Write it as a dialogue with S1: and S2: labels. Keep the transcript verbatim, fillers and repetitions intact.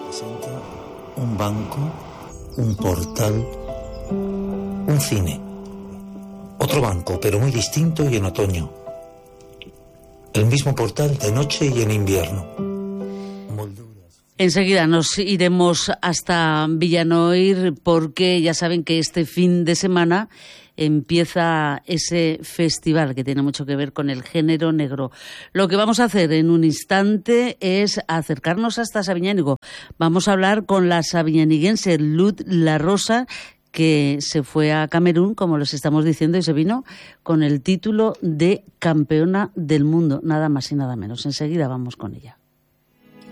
S1: Presenta un banco, un portal, un cine. Otro banco, pero muy distinto y en otoño. El mismo portal de noche y en invierno. Molduras.
S2: Enseguida nos iremos hasta Villanoir porque ya saben que este fin de semana empieza ese festival que tiene mucho que ver con el género negro. Lo que vamos a hacer en un instante es acercarnos hasta Sabiñánigo. Vamos a hablar con la sabiñaniguense Luz La Rosa, que se fue a Camerún, como les estamos diciendo, y se vino con el título de campeona del mundo, nada más y nada menos. Enseguida vamos con ella.